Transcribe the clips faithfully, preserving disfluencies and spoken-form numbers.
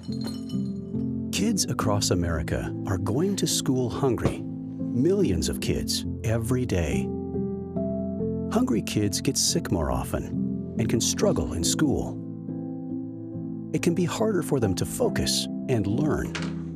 Kids across America are going to school hungry. Millions of kids every day. Hungry kids get sick more often and can struggle in school. It can be harder for them to focus and learn.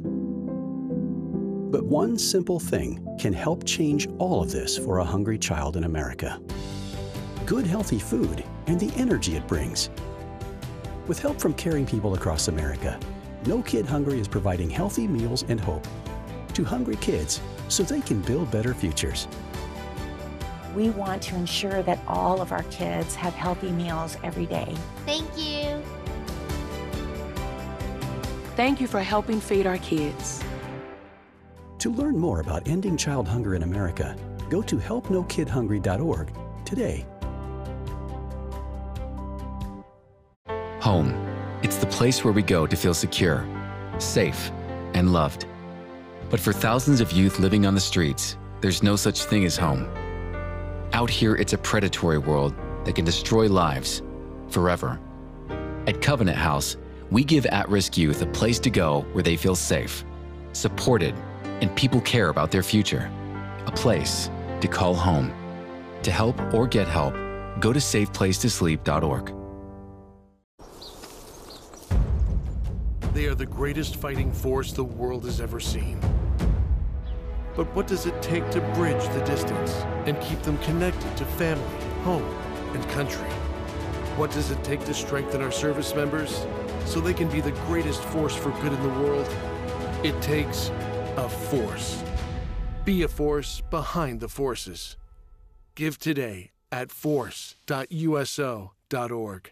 But one simple thing can help change all of this for a hungry child in America. Good, healthy food and the energy it brings. With help from caring people across America, No Kid Hungry is providing healthy meals and hope to hungry kids so they can build better futures. We want to ensure that all of our kids have healthy meals every day. Thank you. Thank you for helping feed our kids. To learn more about ending child hunger in America, go to help no kid hungry dot org today. Home. It's the place where we go to feel secure, safe, and loved. But for thousands of youth living on the streets, there's no such thing as home. Out here, it's a predatory world that can destroy lives forever. At Covenant House, we give at-risk youth a place to go where they feel safe, supported, and people care about their future. A place to call home. To help or get help, go to safe place to sleep dot org. They are the greatest fighting force the world has ever seen. But what does it take to bridge the distance and keep them connected to family, home, and country? What does it take to strengthen our service members so they can be the greatest force for good in the world? It takes a force. Be a force behind the forces. Give today at force dot U S O dot org.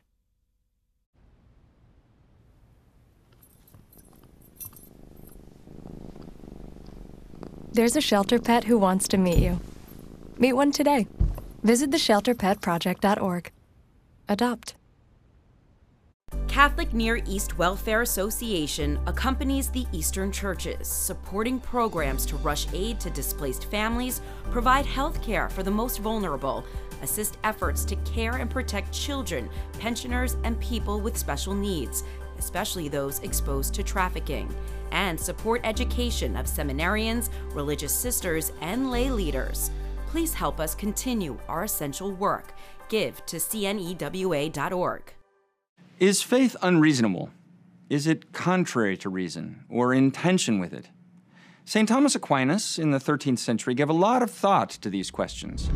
There's a shelter pet who wants to meet you. Meet one today. Visit the shelter pet project dot org. Adopt. Catholic Near East Welfare Association accompanies the Eastern churches, supporting programs to rush aid to displaced families, provide health care for the most vulnerable, assist efforts to care and protect children, pensioners, and people with special needs, especially those exposed to trafficking, and support education of seminarians, religious sisters, and lay leaders. Please help us continue our essential work. Give to C N E W A dot org. Is faith unreasonable? Is it contrary to reason or in tension with it? Saint Thomas Aquinas in the thirteenth century gave a lot of thought to these questions.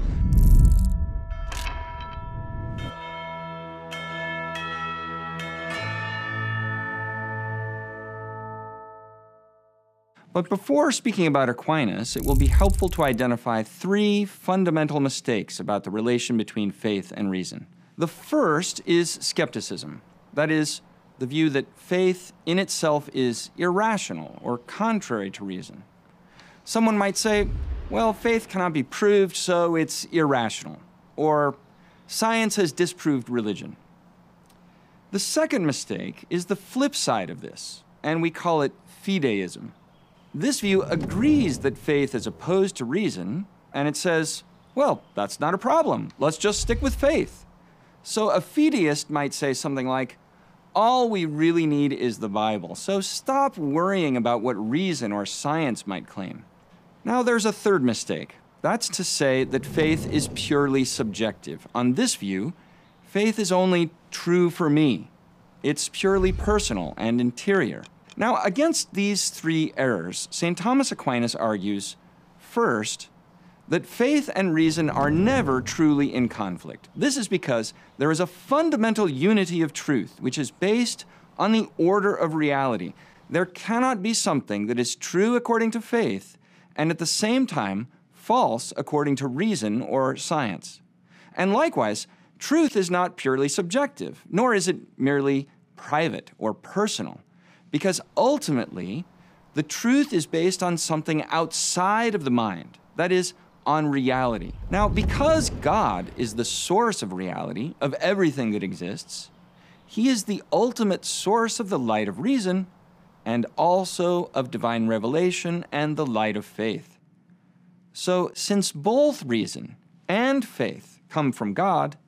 But before speaking about Aquinas, it will be helpful to identify three fundamental mistakes about the relation between faith and reason. The first is skepticism. That is, the view that faith in itself is irrational or contrary to reason. Someone might say, well, faith cannot be proved, so it's irrational. Or, science has disproved religion. The second mistake is the flip side of this, and we call it fideism. This view agrees that faith is opposed to reason, and it says, well, that's not a problem. Let's just stick with faith. So a fideist might say something like, all we really need is the Bible, so stop worrying about what reason or science might claim. Now there's a third mistake. That's to say that faith is purely subjective. On this view, faith is only true for me. It's purely personal and interior. Now, against these three errors, Saint Thomas Aquinas argues, first, that faith and reason are never truly in conflict. This is because there is a fundamental unity of truth, which is based on the order of reality. There cannot be something that is true according to faith and at the same time false according to reason or science. And likewise, truth is not purely subjective, nor is it merely private or personal. Because ultimately, the truth is based on something outside of the mind, that is, on reality. Now, because God is the source of reality, of everything that exists, He is the ultimate source of the light of reason and also of divine revelation and the light of faith. So, since both reason and faith come from God,